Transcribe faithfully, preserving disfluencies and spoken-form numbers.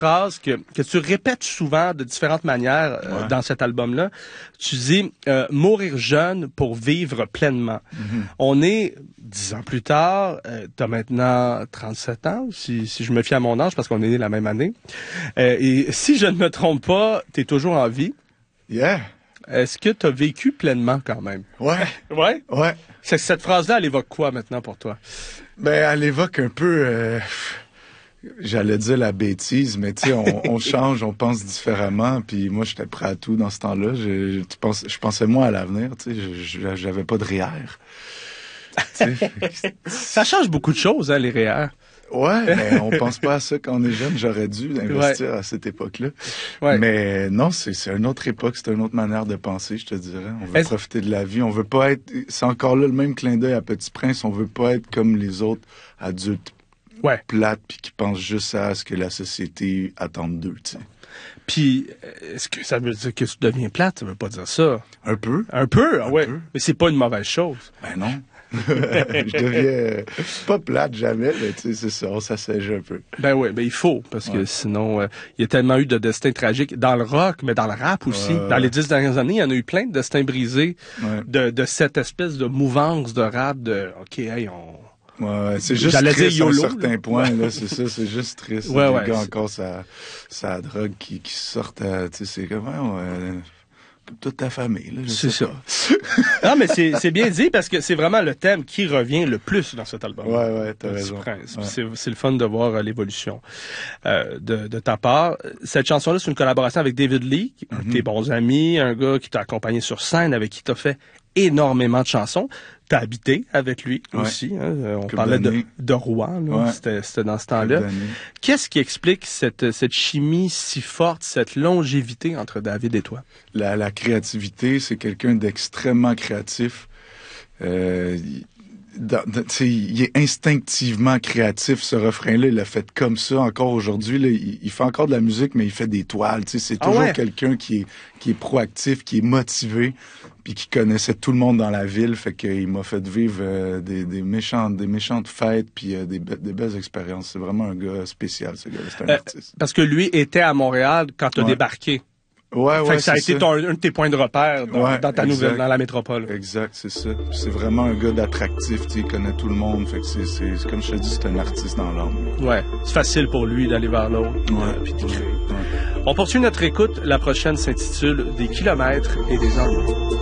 phrase que, que tu répètes souvent de différentes manières euh, ouais. dans cet album-là. Tu dis euh, « Mourir jeune pour vivre pleinement mm-hmm. ». On est dix ans plus tard, euh, tu as maintenant trente-sept ans, si, si je me fie à mon âge, parce qu'on est né la même année. Euh, et si je ne me trompe pas, tu es toujours en vie. Yeah! Est-ce que tu as vécu pleinement quand même? Ouais. Ouais? Ouais. C'est, cette phrase-là, elle évoque quoi maintenant pour toi? Ben, elle évoque un peu... Euh... J'allais dire la bêtise, mais tu sais, on, on change, on pense différemment. Puis moi, j'étais prêt à tout dans ce temps-là. Je, je, pense, je pensais moins à l'avenir. Tu sais, je, je, j'avais pas de R E E R. Ça change beaucoup de choses, hein, les R E E R. Ouais, mais on pense pas à ça quand on est jeune. J'aurais dû investir ouais. à cette époque-là. Ouais. Mais non, c'est, c'est une autre époque, c'est une autre manière de penser, je te dirais. On veut Est-ce... profiter de la vie. On veut pas être. C'est encore là le même clin d'œil à Petit Prince. On veut pas être comme les autres adultes. Ouais. Plate puis qui pense juste à ce que la société attend d'eux, tu sais. Puis, est-ce que ça veut dire que tu deviens plate? Ça veut pas dire ça. Un peu. Un peu, Un ouais. peu. Mais c'est pas une mauvaise chose. Ben non. Je deviens pas plate jamais, mais tu sais, c'est ça, on s'assège un peu. Ben oui, ben il faut, parce ouais. que sinon, euh, il y a tellement eu de destins tragiques dans le rock, mais dans le rap aussi. Euh... Dans les dix dernières années, il y en a eu plein de destins brisés ouais. de, de cette espèce de mouvance de rap de, OK, hey, on... Ouais, c'est juste J'allais triste dire YOLO, à un certain point, là, c'est ça, c'est juste triste. Ouais, les ouais, gars c'est... encore, ça, ça drogue qui, qui sortent, tu sais, c'est comme, ouais, comme toute ta famille, là, je c'est sais ça. Pas. Non, mais c'est, c'est bien dit parce que c'est vraiment le thème qui revient le plus dans cet album. Ouais, ouais, t'as raison. Ouais. C'est, c'est le fun de voir euh, l'évolution euh, de, de ta part. Cette chanson-là, c'est une collaboration avec David Lee, mm-hmm. un de tes bons amis, un gars qui t'a accompagné sur scène, avec qui t'as fait énormément de chansons. T'as habité avec lui ouais. aussi. Hein? On Coupe parlait de, de Rouen, là. Ouais. C'était, c'était dans ce temps-là. Qu'est-ce qui explique cette, cette chimie si forte, cette longévité entre David et toi? La, la créativité, c'est quelqu'un d'extrêmement créatif. Euh, dans, dans, il est instinctivement créatif, ce refrain-là. Il l'a fait comme ça encore aujourd'hui. Là, il, il fait encore de la musique, mais il fait des toiles. C'est toujours ah ouais. quelqu'un qui est, qui est proactif, qui est motivé, puis qui connaissait tout le monde dans la ville. Fait qu'il m'a fait vivre euh, des, des, méchantes, des méchantes fêtes, puis euh, des, be- des belles expériences. C'est vraiment un gars spécial, ce gars-là. C'est un euh, artiste. Parce que lui était à Montréal quand tu as ouais. débarqué. Ouais, fait ouais, que ça a été ton, un de tes points de repère dans, ouais, dans ta exact. nouvelle, dans la métropole. Exact, c'est ça. C'est vraiment un gars d'attractif, tu sais, il connaît tout le monde. Fait que c'est, c'est, c'est comme je te dis, c'est un artiste dans l'âme. Ouais, c'est facile pour lui d'aller vers l'autre, ouais, euh, puis d'écrire. Ouais, ouais. On poursuit notre écoute. La prochaine s'intitule « Des kilomètres et des ennuis ».